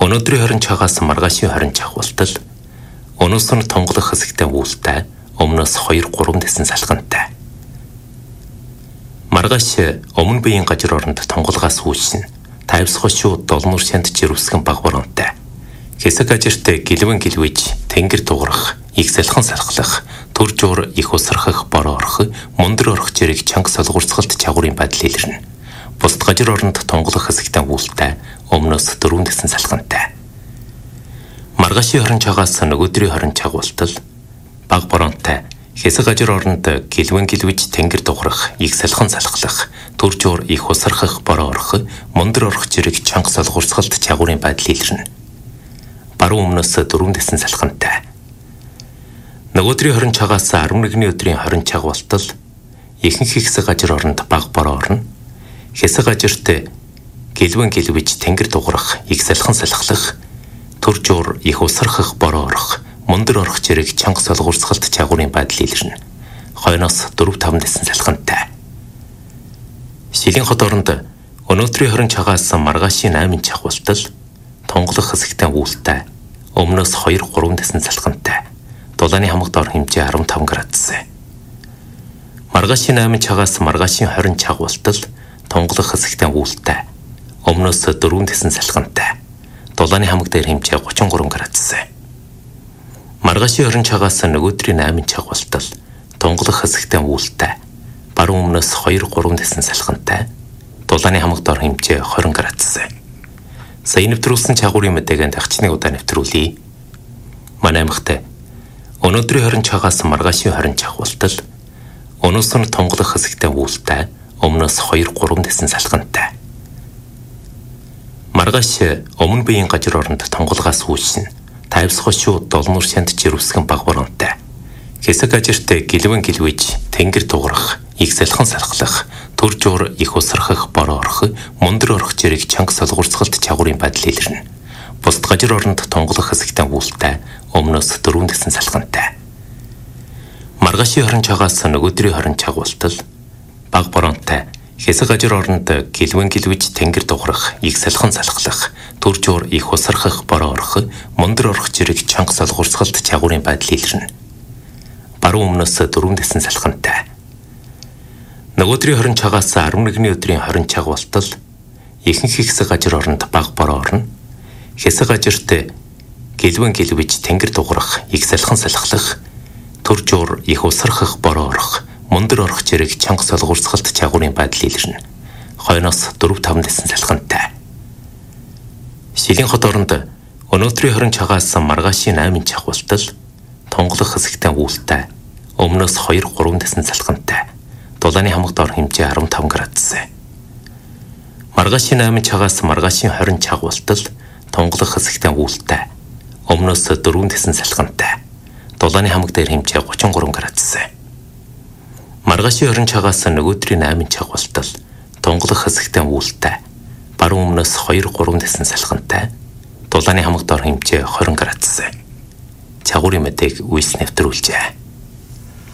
Өнөөдрийн 20 цагаас маргаашийн 20 чагвалтал өнөөс нь тунгалах хэсэгтэй үүлтэй өмнөөс 2-3 дэсэн салхантай. Маргааш өмнө биеийн гажир оронд тунгалгаас үүснэ. Тайвсгоо шууд долнуур шанд жирвсгэн баг боронтой. Хэсэг гажирт гэлвэн гэлвэж тэнгэр дуурах, их салхан салхлах, төр жуур их усрахах бороо орох, мундар орох зэрэг чанга солгурцгалт чагуурын байдал илэрнэ. Бусд гажир оронд тунгалах хэсэгтэй үүлтэй өмнөөс 4 дэсэн салхантай. Маргаашийн 20 цагаас нөгөөдрийн 20 чагвалтал баг боронтой хэсэг гажир оронд гэлвэн гэлвэж тэнгэр дуурах, их салхан салхлах, төр жуур их усрахах бороо орох, мундар орох зэрэг чанга солгурцгалт чагуурын байдал илэрнэ. Баруун өмнөөс 4 дэсэн салхантай. Нөгөөдрийн 20 цагаас 11-ний өдрийн 20 чагвалтал ихэнх хэсэг гажир оронд баг бороо орно. Хэсэг гажирт гэлвэн гэлвэж тэнгэр дуурах, их салхан салхлах, төр жуур их усрахах бороо орох, мундар орох зэрэг чанга солгурцгалт чагуурын байдал илэрнэ. Хойноос 4-5 дэсэн салхантай. Шилийн хот оронд өнөөдрийн 20 цагаас маргаашийн 8 чагвалтал тунгалах хэсэгтэй үүлтэй өмнөөс 2-3 дэсэн салхантай. Дулааны хамаг дор хэмжээ 15 градус. Маргаашийн 8 цагаас маргаашийн 20 чагвалтал тунгалах хэсэгтэй үүлтэй өмнөөс 4 дэсэн салхантай. Дулааны хамаг дээр хэмжээ 33 градус. Маргаашийн 20 цагаас нөгөөдрийн 8 чагвалтал тунгалах хэсэгтэй үүлтэй баруун өмнөөс 2-3 дэсэн салхантай. Дулааны хамаг дор хэмжээ 20 градус. Сая нэвтрүүлсэн чагуурын мэдээгээ дахчныг удаа нэвтрүүлье. Манай аймагт өнөөдрийн 20 цагаас маргаашийн 20 чагвалтал өнөөс нь тунгалах хэсэгтэй үүлтэй өмнөөс 2-3 дэсэн салхантай. Маргааш өмнө биеийн гажир оронд тунгалгаас үүснэ. Тайвсгоо шууд долнуур шанд жирвсгэн баг боронтой. Хэсэг гажирт гэлвэн гэлвэж тэнгэр дуурах, их салхан салхлах, төр жуур их усрахах бороо орох, мундар орох зэрэг чанга солгурцгалт чагуурын байдал илэрнэ. Бусд гажир оронд тунгалах хэсэгтэй үүлтэй өмнөөс 4 дэсэн салхантай. Маргаашийн 20 цагаас нөгөөдрийн 20 чагвалтал баг боронтой хэсэг гажир оронд гэлвэн гэлвэж тэнгэр дуурах, их салхан салхлах, төр жуур их усрахах бороо орох, мундар орох зэрэг чанга солгурцгалт чагуурын байдал илэрнэ. Баруун өмнөөс 4 дэсэн салхантай. Нөгөөдрийн 20 цагаас 11-ний өдрийн 20 чагвалтал ихэнх хэсэг гажир оронд баг бороо орно. Хэсэг гажирт гэлвэн гэлвэж тэнгэр дуурах, их салхан салхлах, төр жуур их усрахах бороо орох, мундар орох зэрэг чанга солгурцгалт чагуурын байдал илэрнэ. Хойноос 4-5 дэсэн салхантай. Шилийн хот оронд өнөөдрийн 20 цагаас маргаашийн 8 чагвалтал тунгалах хэсэгтэй үүлтэй өмнөөс 2-3 дэсэн салхантай. Дулааны хамаг дор хэмжээ 15 градус. Маргаашийн 8 цагаас маргаашийн 20 чагвалтал тунгалах хэсэгтэй үүлтэй өмнөөс 4 дэсэн салхантай. Дулааны хамаг дээр хэмжээ 33 градус. Маргаашийн 20 цагаас нөгөөдрийн 8 чагвалтал тунгалах хэсэгтэй үүлтэй баруун өмнөөс 2-3 дэсэн салхантай. Дулааны хамаг дор хэмжээ 20 градус. Чагуурын мэдээг үйс нэвтрүүлжээ.